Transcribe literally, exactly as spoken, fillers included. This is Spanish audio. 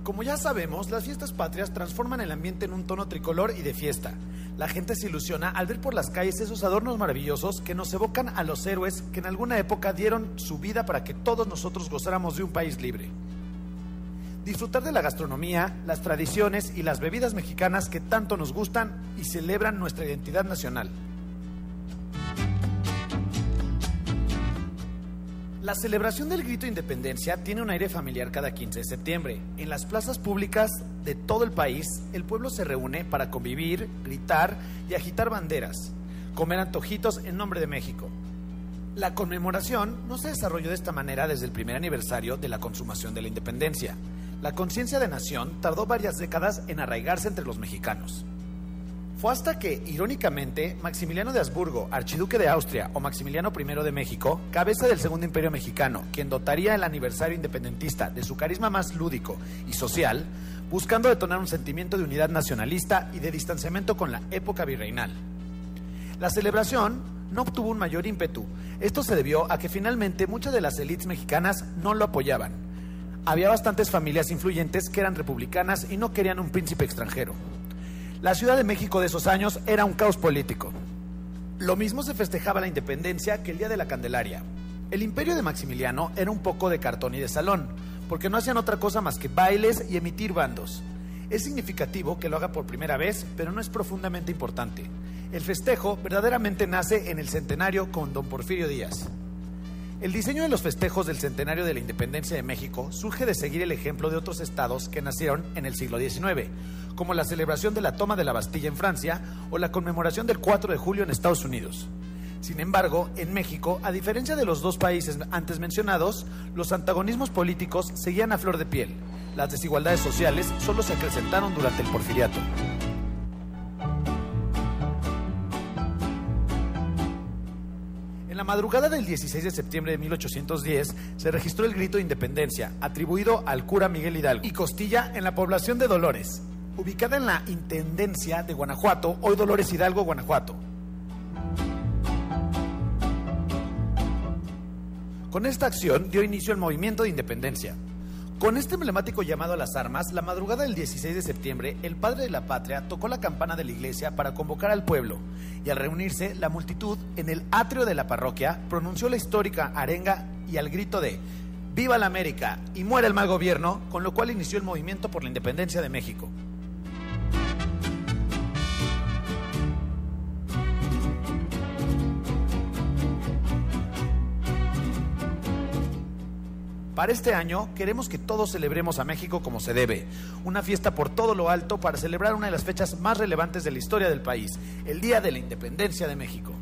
Como ya sabemos, las fiestas patrias transforman el ambiente en un tono tricolor y de fiesta. La gente se ilusiona al ver por las calles esos adornos maravillosos que nos evocan a los héroes que en alguna época dieron su vida para que todos nosotros gozáramos de un país libre. Disfrutar de la gastronomía, las tradiciones y las bebidas mexicanas que tanto nos gustan y celebran nuestra identidad nacional. La celebración del grito de independencia tiene un aire familiar cada quince de septiembre. En las plazas públicas de todo el país, el pueblo se reúne para convivir, gritar y agitar banderas, comer antojitos en nombre de México. La conmemoración no se desarrolló de esta manera desde el primer aniversario de la consumación de la independencia. La conciencia de nación tardó varias décadas en arraigarse entre los mexicanos. Fue hasta que, irónicamente, Maximiliano de Habsburgo, archiduque de Austria, o Maximiliano primero de México, cabeza del Segundo Imperio Mexicano, quien dotaría el aniversario independentista de su carisma más lúdico y social, buscando detonar un sentimiento de unidad nacionalista y de distanciamiento con la época virreinal. La celebración no obtuvo un mayor ímpetu. Esto se debió a que finalmente muchas de las élites mexicanas no lo apoyaban. Había bastantes familias influyentes que eran republicanas y no querían un príncipe extranjero. La Ciudad de México de esos años era un caos político. Lo mismo se festejaba la independencia que el Día de la Candelaria. El imperio de Maximiliano era un poco de cartón y de salón, porque no hacían otra cosa más que bailes y emitir bandos. Es significativo que lo haga por primera vez, pero no es profundamente importante. El festejo verdaderamente nace en el centenario con don Porfirio Díaz. El diseño de los festejos del centenario de la independencia de México surge de seguir el ejemplo de otros estados que nacieron en el siglo diecinueve, como la celebración de la toma de la Bastilla en Francia o la conmemoración del cuatro de julio en Estados Unidos. Sin embargo, en México, a diferencia de los dos países antes mencionados, los antagonismos políticos seguían a flor de piel. Las desigualdades sociales solo se acrecentaron durante el porfiriato. En la madrugada del dieciséis de septiembre de mil ochocientos diez se registró el grito de independencia, atribuido al cura Miguel Hidalgo y Costilla en la población de Dolores, ubicada en la Intendencia de Guanajuato, hoy Dolores Hidalgo, Guanajuato. Con esta acción dio inicio el movimiento de independencia. Con este emblemático llamado a las armas, la madrugada del dieciséis de septiembre, el padre de la patria tocó la campana de la iglesia para convocar al pueblo, y al reunirse, la multitud, en el atrio de la parroquia, pronunció la histórica arenga y al grito de ¡Viva la América! Y muera el mal gobierno, con lo cual inició el movimiento por la independencia de México. Para este año queremos que todos celebremos a México como se debe, una fiesta por todo lo alto para celebrar una de las fechas más relevantes de la historia del país, el Día de la Independencia de México.